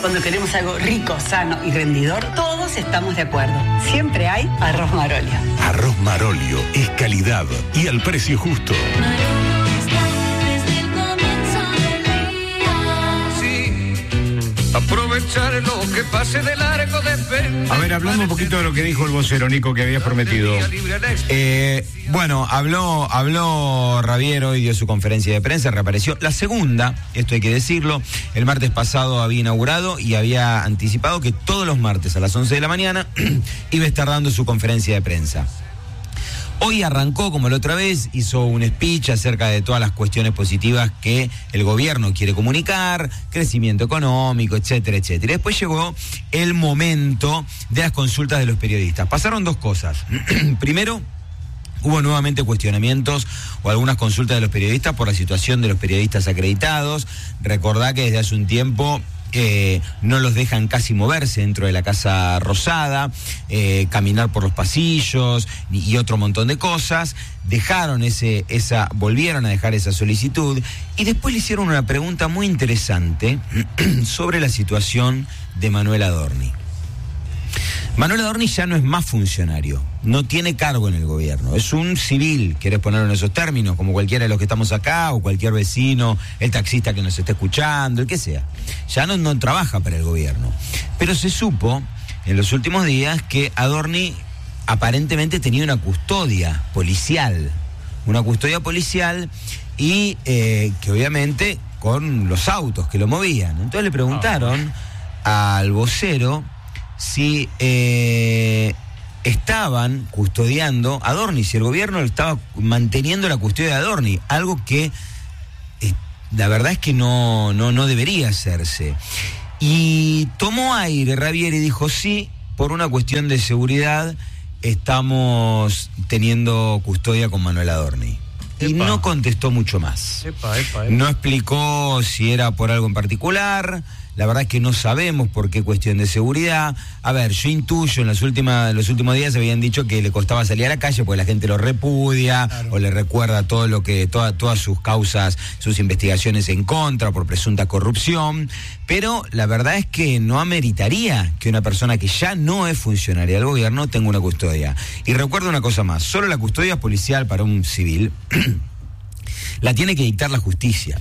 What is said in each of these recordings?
cuando queremos algo rico, sano y rendidor, todos estamos de acuerdo. Siempre hay Arroz Marolio. Arroz Marolio es calidad y al precio justo. Aprovechar lo que pase de largo de... A ver, hablando un poquito de lo que dijo el vocero, Nico, que habías prometido. Bueno, habló Rabier hoy, dio su conferencia de prensa, reapareció. La segunda, esto hay que decirlo, el martes pasado había inaugurado y había anticipado que todos los martes a las 11 de la mañana iba a estar dando su conferencia de prensa. Hoy arrancó, como la otra vez, hizo un speech acerca de todas las cuestiones positivas que el gobierno quiere comunicar, crecimiento económico, etcétera, etcétera. Y después llegó el momento de las consultas de los periodistas. Pasaron dos cosas. Primero, hubo nuevamente cuestionamientos o algunas consultas de los periodistas por la situación de los periodistas acreditados. Recordá que desde hace un tiempo no los dejan casi moverse dentro de la Casa Rosada, caminar por los pasillos y otro montón de cosas. Volvieron a dejar esa solicitud y después le hicieron una pregunta muy interesante sobre la situación de Manuel Adorni. Manuel Adorni ya no es más funcionario, no tiene cargo en el gobierno, es un civil, querés ponerlo en esos términos, como cualquiera de los que estamos acá, o cualquier vecino, el taxista que nos esté escuchando, el que sea. Ya no trabaja para el gobierno. Pero se supo en los últimos días que Adorni aparentemente tenía una custodia policial y que obviamente con los autos que lo movían. Entonces le preguntaron al vocero si estaban custodiando a Adorni, si el gobierno estaba manteniendo la custodia de Adorni, algo que la verdad es que no debería hacerse. Y tomó aire Rabier y dijo, sí, por una cuestión de seguridad estamos teniendo custodia con Manuel Adorni. Y no contestó mucho más. No explicó si era por algo en particular. La verdad es que no sabemos por qué cuestión de seguridad. A ver, yo intuyo, en los últimos días habían dicho que le costaba salir a la calle porque la gente lo repudia, claro, o le recuerda todo lo que, todas sus causas, sus investigaciones en contra por presunta corrupción. Pero la verdad es que no ameritaría que una persona que ya no es funcionaria del gobierno tenga una custodia. Y recuerdo una cosa más, solo la custodia policial para un civil la tiene que dictar la justicia.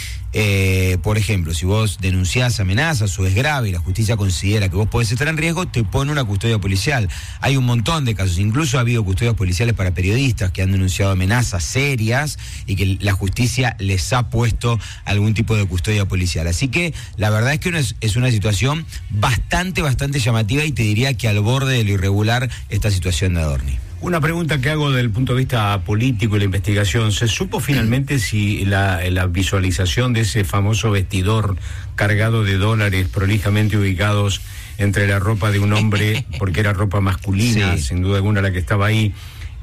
Por ejemplo, si vos denunciás amenazas o es grave y la justicia considera que vos podés estar en riesgo, te pone una custodia policial. Hay un montón de casos, incluso ha habido custodias policiales para periodistas que han denunciado amenazas serias y que la justicia les ha puesto algún tipo de custodia policial. Así que la verdad es que es una situación bastante llamativa y te diría que al borde de lo irregular esta situación de Adorni. Una pregunta que hago desde el punto de vista político y la investigación. ¿Se supo finalmente si la visualización de ese famoso vestidor cargado de dólares prolijamente ubicados entre la ropa de un hombre, porque era ropa masculina, sí, sin duda alguna la que estaba ahí,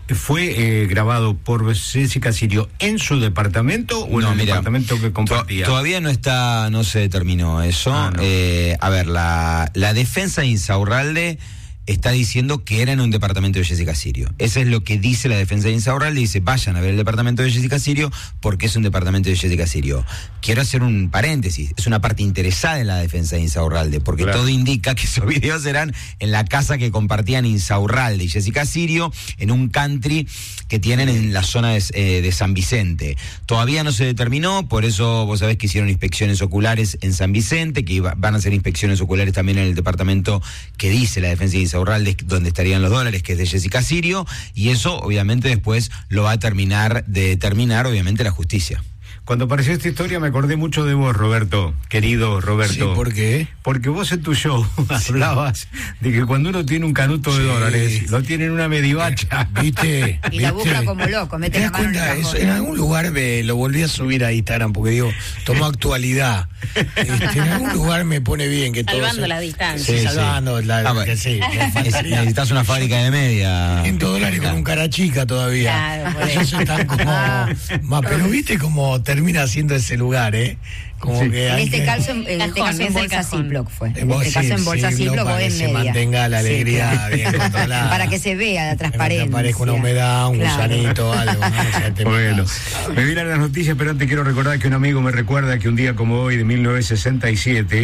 fue grabado por Jessica Sirio en su departamento o en el departamento que compartía? Todavía no se determinó eso. A ver, la defensa de Insaurralde está diciendo que era en un departamento de Jessica Sirio. Eso es lo que dice la defensa de Insaurralde. Dice, vayan a ver el departamento de Jessica Sirio porque es un departamento de Jessica Sirio. Quiero hacer un paréntesis. Es una parte interesada en la defensa de Insaurralde porque todo indica que esos videos eran en la casa que compartían Insaurralde y Jessica Sirio en un country que tienen en la zona de San Vicente. Todavía no se determinó, por eso vos sabés que hicieron inspecciones oculares en San Vicente, que van a hacer inspecciones oculares también en el departamento que dice la defensa de Insaurralde, donde estarían los dólares, que es de Jessica Sirio, y eso obviamente después lo va a terminar de determinar obviamente la justicia. Cuando apareció esta historia me acordé mucho de vos, Roberto, querido Roberto. Sí, ¿por qué? Porque vos en tu show hablabas de que cuando uno tiene un canuto de dólares, lo tiene en una medivacha. ¿Viste? Y la busca como loco, mete la mano en el cajón. En algún lugar lo volví a subir a Instagram porque digo, tomó actualidad. En algún lugar me pone bien que todo. Salvando la distancia. Sí, salvando la necesitas una fábrica de media. $100 con un cara chica todavía. Claro, ellos están como más, pero viste como termina siendo ese lugar, como que en este caso en bolsa Ziploc fue. En este caso en bolsa Ziploc o en media. Se mantenga la alegría bien controlada. Para que se vea la transparencia. Que aparezca una humedad, un gusanito, algo. Bueno, me vienen las noticias, pero antes quiero recordar que un amigo me recuerda que un día como hoy de 1967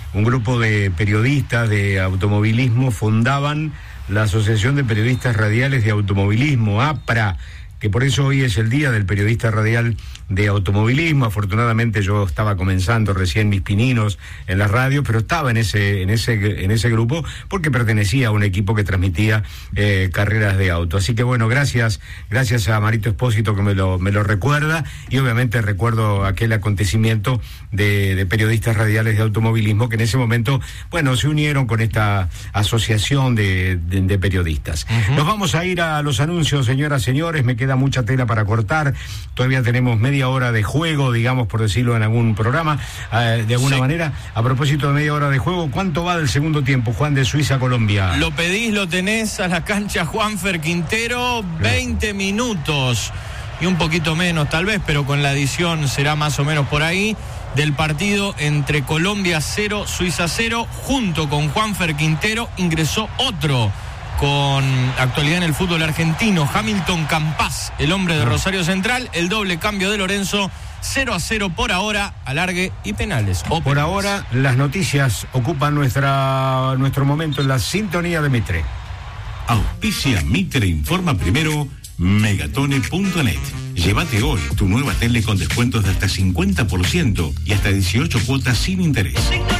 un grupo de periodistas de automovilismo fundaban la Asociación de Periodistas Radiales de Automovilismo, APRA, que por eso hoy es el Día del Periodista Radial de Automovilismo. Afortunadamente yo estaba comenzando recién mis pininos en la radio, pero estaba en ese grupo porque pertenecía a un equipo que transmitía carreras de auto. Así que bueno, gracias a Marito Espósito que me lo recuerda, y obviamente recuerdo aquel acontecimiento de periodistas radiales de automovilismo que en ese momento, bueno, se unieron con esta asociación de periodistas. Uh-huh. Nos vamos a ir a los anuncios, señoras, señores, me queda mucha tela para cortar, todavía tenemos media hora de juego, digamos, por decirlo en algún programa, de alguna manera. A propósito de media hora de juego, ¿cuánto va del segundo tiempo, Juan, de Suiza a Colombia? Lo pedís, lo tenés a la cancha Juanfer Quintero, 20 minutos y un poquito menos tal vez, pero con la adición será más o menos por ahí, del partido entre Colombia 0, Suiza 0, junto con Juanfer Quintero ingresó otro con actualidad en el fútbol argentino, Hamilton Campas, el hombre de Rosario Central, el doble cambio de Lorenzo, 0-0 por ahora, alargue y penales. Por ahora, las noticias ocupan nuestro momento en la sintonía de Mitre. Auspicia Mitre Informa Primero, Megatone.net. Llévate hoy tu nueva tele con descuentos de hasta 50% y hasta 18 cuotas sin interés.